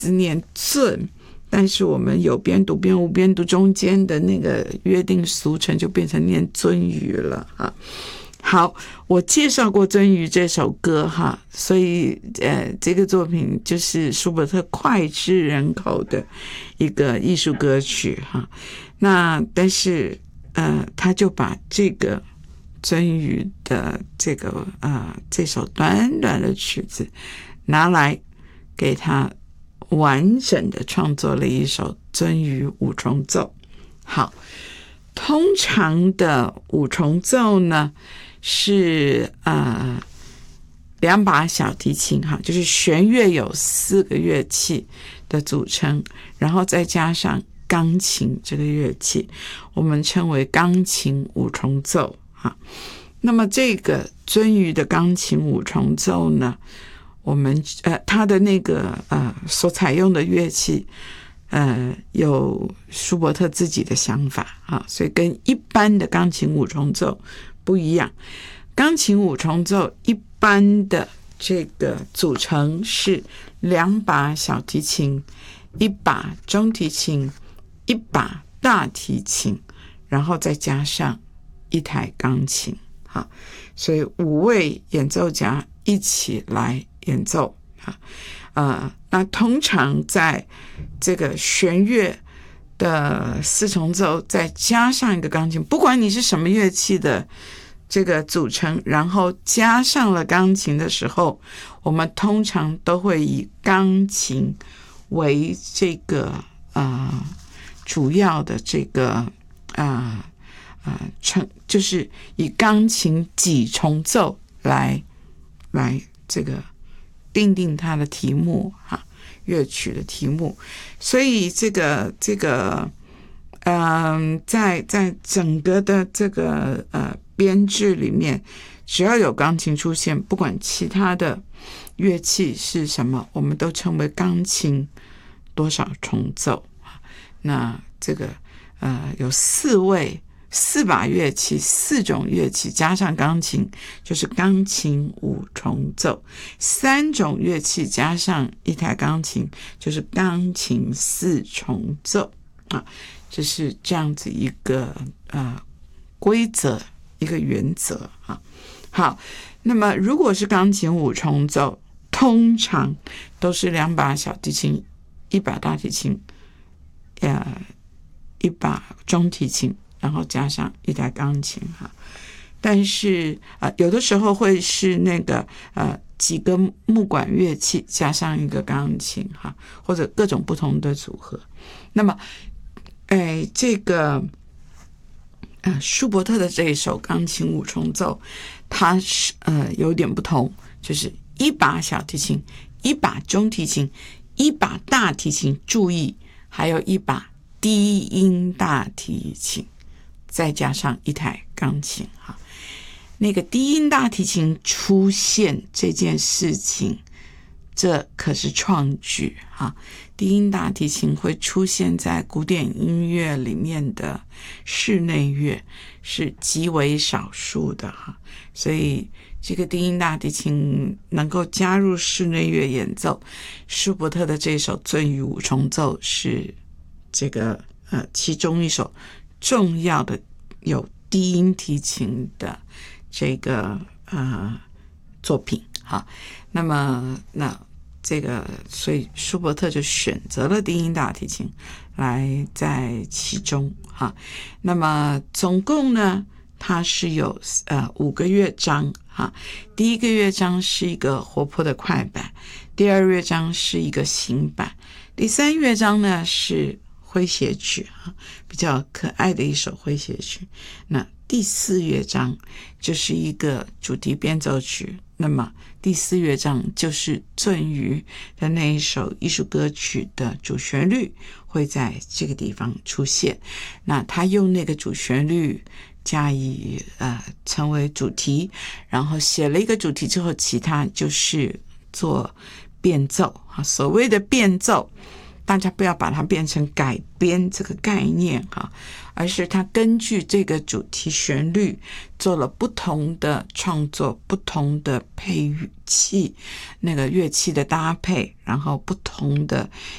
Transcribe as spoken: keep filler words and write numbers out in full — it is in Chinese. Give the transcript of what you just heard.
字念尊，但是我们有边读边无边读中间的那个约定俗成就变成念鳟鱼了哈。好，我介绍过鳟鱼这首歌哈，所以呃，这个作品就是舒伯特脍炙人口的一个艺术歌曲哈。那但是呃，他就把这个鳟鱼的这个呃这首短短的曲子拿来给他完整的创作了一首鳟鱼五重奏。好，通常的五重奏呢是呃两把小提琴哈，就是弦乐有四个乐器的组成，然后再加上钢琴这个乐器，我们称为钢琴五重奏哈。那么这个鳟鱼的钢琴五重奏呢，我们呃它的那个呃所采用的乐器呃有舒伯特自己的想法啊，所以跟一般的钢琴五重奏不一样。钢琴五重奏一般的这个组成是两把小提琴，一把中提琴，一把大提琴，然后再加上一台钢琴。好，所以五位演奏家一起来演奏啊。呃，那通常在这个弦乐的四重奏再加上一个钢琴，不管你是什么乐器的这个组成，然后加上了钢琴的时候，我们通常都会以钢琴为这个呃主要的这个呃呃成就是以钢琴几重奏来来这个定定它的题目哈，乐曲的题目。所以这个这个嗯、呃，在在整个的这个呃编制里面，只要有钢琴出现，不管其他的乐器是什么，我们都称为钢琴多少重奏。那这个呃有四位四把乐器，四种乐器加上钢琴，就是钢琴五重奏；三种乐器加上一台钢琴，就是钢琴四重奏啊。这是这样子一个呃规则，一个原则啊。好，那么如果是钢琴五重奏，通常都是两把小提琴，一把大提琴，呃，一把中提琴，然后加上一台钢琴哈。但是呃，有的时候会是那个呃几个木管乐器加上一个钢琴哈，或者各种不同的组合。那么哎，这个呃，舒伯特的这一首钢琴五重奏，它是呃有点不同，就是一把小提琴，一把中提琴，一把大提琴，注意还有一把低音大提琴，再加上一台钢琴哈。那个低音大提琴出现这件事情，这可是创举哈！低音大提琴会出现在古典音乐里面的室内乐是极为少数的哈，所以这个低音大提琴能够加入室内乐演奏，舒伯特的这首鳟鱼五重奏是这个呃其中一首重要的有低音提琴的这个呃作品哈。那么那这个所以舒伯特就选择了低音大提琴来在其中哈。那么总共呢，它是有呃五个乐章哈。第一个乐章是一个活泼的快板，第二乐章是一个行板，第三乐章呢是诙谐曲哈，比较可爱的一首诙谐曲。那第四乐章就是一个主题变奏曲，那么第四乐章就是鳟鱼的那一首艺术歌曲的主旋律会在这个地方出现。那他用那个主旋律加以呃成为主题，然后写了一个主题之后，其他就是做变奏啊。所谓的变奏，大家不要把它变成改编这个概念哈，而是它根据这个主题旋律做了不同的创作，不同的配器，那个乐器的搭配，然后不同的